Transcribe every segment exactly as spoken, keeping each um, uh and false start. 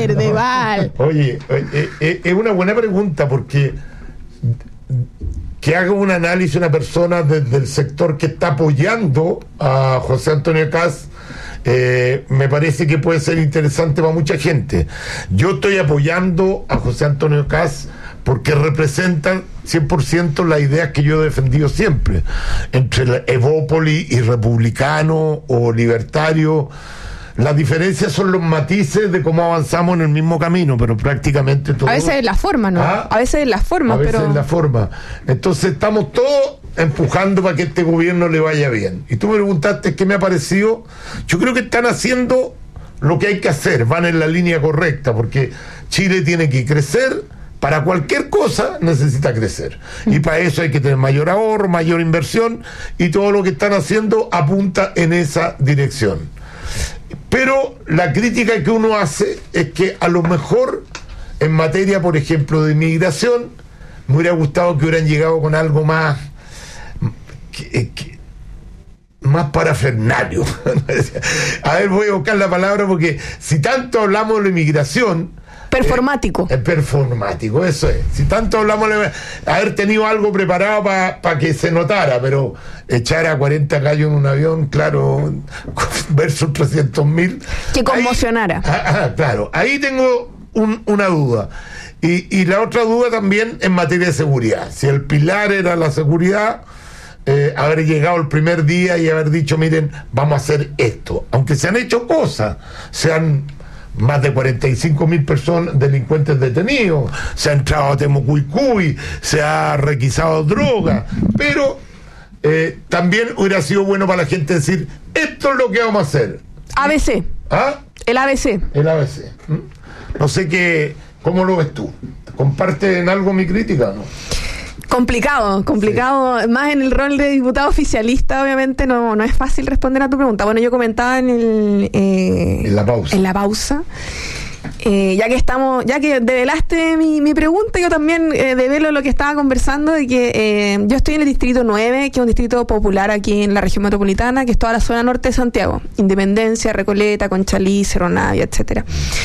verde, Val. Oye, eh, eh, es una buena pregunta porque que haga un análisis una persona desde el sector que está apoyando a José Antonio Kast, eh, me parece que puede ser interesante para mucha gente. Yo estoy apoyando a José Antonio Kast porque representan cien por ciento las ideas que yo he defendido siempre, entre la Evópolis y republicano o libertario. Las diferencias son los matices de cómo avanzamos en el mismo camino, pero prácticamente todo. A veces es la forma, ¿no? ¿Ah? A veces es la forma, a veces pero... es la forma. Entonces estamos todos empujando para que este gobierno le vaya bien. Y tú me preguntaste qué me ha parecido. Yo creo que están haciendo lo que hay que hacer, van en la línea correcta, porque Chile tiene que crecer. Para cualquier cosa necesita crecer. Y para eso hay que tener mayor ahorro, mayor inversión, y todo lo que están haciendo apunta en esa dirección. Pero la crítica que uno hace es que a lo mejor en materia, por ejemplo, de inmigración, me hubiera gustado que hubieran llegado con algo más que, que, más parafernario. A ver, voy a buscar la palabra, porque si tanto hablamos de la inmigración, performático. Es eh, performático, eso es. Si tanto hablamos de haber tenido algo preparado para pa que se notara, pero echar a cuarenta gallos en un avión, claro, versus trescientos mil. Que conmocionara. Ahí, ah, ah, claro, ahí tengo un, una duda. Y, y la otra duda también en materia de seguridad. Si el pilar era la seguridad, eh, haber llegado el primer día y haber dicho, miren, vamos a hacer esto. Aunque se han hecho cosas, se han más de cuarenta y cinco mil personas, delincuentes detenidos, se ha entrado a Temucuicui, se ha requisado droga, pero eh, también hubiera sido bueno para la gente decir, esto es lo que vamos a hacer. A B C. ¿Ah? El A B C. El A B C. ¿Mm? No sé qué, ¿cómo lo ves tú? ¿Compartes en algo mi crítica o no? Complicado, complicado, sí. Más en el rol de diputado oficialista, obviamente no, no es fácil responder a tu pregunta. Bueno, yo comentaba en el eh, en la pausa, en la pausa eh, ya que estamos, ya que develaste mi, mi pregunta, yo también eh, develo lo que estaba conversando, de que eh, yo estoy en el distrito nueve, que es un distrito popular aquí en la región metropolitana, que es toda la zona norte de Santiago, Independencia, Recoleta, Conchalí, Cerro Navia, etcétera.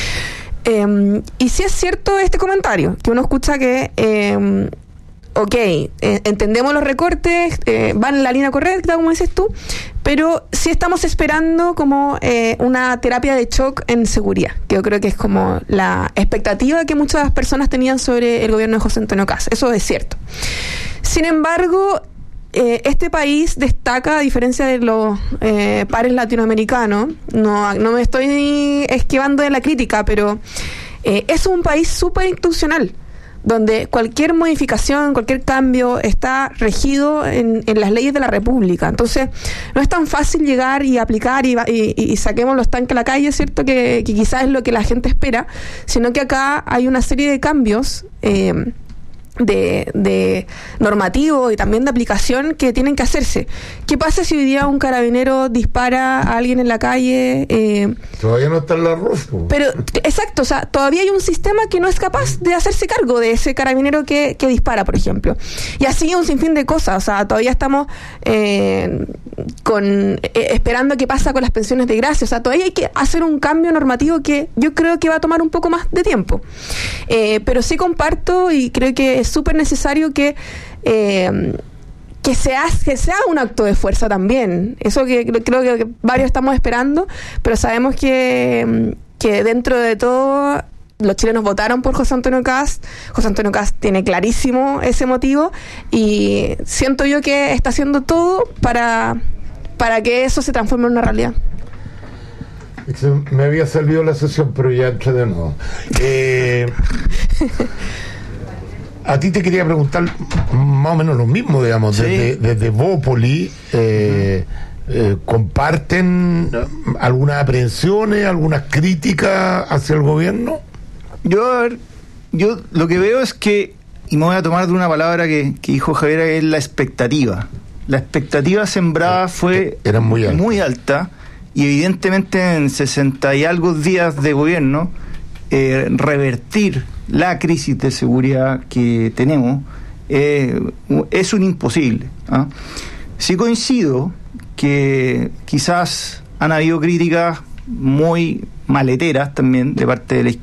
Eh, y sí es cierto este comentario, que uno escucha que eh, ok, eh, entendemos los recortes, eh, van en la línea correcta, como dices tú, pero sí estamos esperando como eh, una terapia de shock en seguridad, que yo creo que es como la expectativa que muchas personas tenían sobre el gobierno de José Antonio Kast. Eso es cierto. Sin embargo, eh, este país destaca, a diferencia de los eh, pares latinoamericanos, no, no me estoy esquivando de la crítica, pero eh, es un país súper institucional, donde cualquier modificación, cualquier cambio está regido en, en las leyes de la República. Entonces, no es tan fácil llegar y aplicar y, y, y saquemos los tanques a la calle, ¿cierto? Que, que quizás es lo que la gente espera, sino que acá hay una serie de cambios eh, de, de normativo y también de aplicación que tienen que hacerse. ¿Qué pasa si hoy día un carabinero dispara a alguien en la calle? Eh, todavía no está en la R U F. Pero, exacto, o sea, todavía hay un sistema que no es capaz de hacerse cargo de ese carabinero que, que dispara, por ejemplo. Y así un sinfín de cosas, o sea, todavía estamos eh, con eh, esperando qué pasa con las pensiones de gracia, o sea, todavía hay que hacer un cambio normativo que yo creo que va a tomar un poco más de tiempo. Eh, pero sí comparto y creo que es súper necesario que eh, que sea, que sea un acto de fuerza también. Eso que creo que varios estamos esperando, pero sabemos que, que dentro de todo los chilenos votaron por José Antonio Kast. José Antonio Kast tiene clarísimo ese motivo y siento yo que está haciendo todo para, para que eso se transforme en una realidad. Me había salido la sesión, pero ya entré de nuevo. Eh... A ti te quería preguntar más o menos lo mismo, digamos, sí. desde, desde Evópolis, eh, uh-huh. eh, ¿comparten algunas aprehensiones, algunas críticas hacia el gobierno? Yo, a ver, yo lo que veo es que, y me voy a tomar de una palabra que, que dijo Javier, es la expectativa. La expectativa sembrada fue Era muy alta. muy alta, y evidentemente en sesenta y algo días de gobierno, eh, revertir la crisis de seguridad que tenemos eh, es un imposible. ¿ah? Sí coincido que quizás han habido críticas muy maleteras también de parte de la,